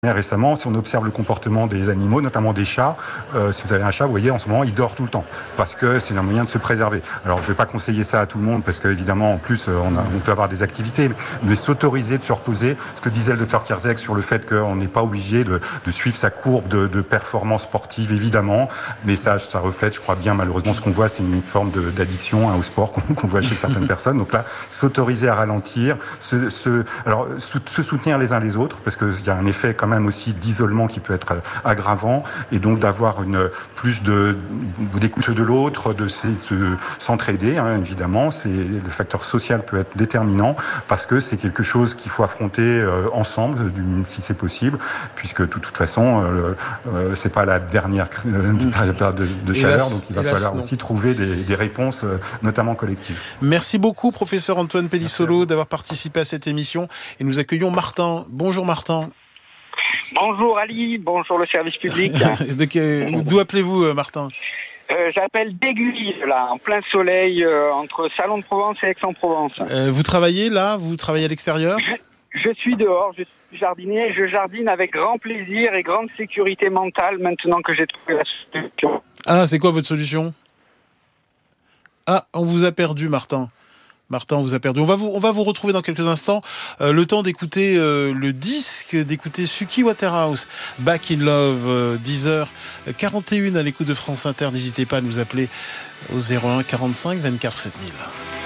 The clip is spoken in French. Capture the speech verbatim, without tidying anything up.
Récemment, si on observe le comportement des animaux, notamment des chats, euh, si vous avez un chat, vous voyez, en ce moment, il dort tout le temps, parce que c'est un moyen de se préserver. Alors, je ne vais pas conseiller ça à tout le monde, parce qu'évidemment, en plus, on, a, on peut avoir des activités, mais, mais s'autoriser de se reposer, ce que disait le docteur Kierzek sur le fait qu'on n'est pas obligé de, de suivre sa courbe de, de performance sportive, évidemment, mais ça, ça reflète, je crois bien, malheureusement, ce qu'on voit, c'est une forme de, d'addiction hein, au sport qu'on, qu'on voit chez certaines personnes. Donc là, s'autoriser à ralentir, se, se, alors, se soutenir les uns les autres, parce qu'il y a un effet quand même même aussi d'isolement qui peut être aggravant, et donc d'avoir une plus de d'écoute de l'autre, de se, s'entraider hein, évidemment. C'est le facteur social peut être déterminant parce que c'est quelque chose qu'il faut affronter euh, ensemble, du, si c'est possible, puisque de toute façon euh, euh, c'est pas la dernière euh, période de, de chaleur, hélas, donc il va hélas, falloir non. aussi trouver des, des réponses, euh, notamment collectives. Merci beaucoup, professeur Antoine Pellissolo, d'avoir participé à cette émission, et nous accueillons Martin. Bonjour Martin. Bonjour Ali, bonjour le service public. D'où appelez-vous Martin ? euh, J'appelle d'Aiguille, là, en plein soleil, euh, entre Salon de Provence et Aix-en-Provence. Euh, vous travaillez là ? Vous travaillez à l'extérieur ? je, je suis dehors, je suis jardinier, et je jardine avec grand plaisir et grande sécurité mentale maintenant que j'ai trouvé la solution. Ah, c'est quoi votre solution ? Ah, on vous a perdu Martin. Martin, on vous a perdu. On va vous, on va vous retrouver dans quelques instants. Euh, le temps d'écouter euh, le disque, d'écouter Suki Waterhouse, Back in Love, euh, dix heures quarante et une à l'écoute de France Inter. N'hésitez pas à nous appeler au zéro un quarante-cinq vingt-quatre sept mille.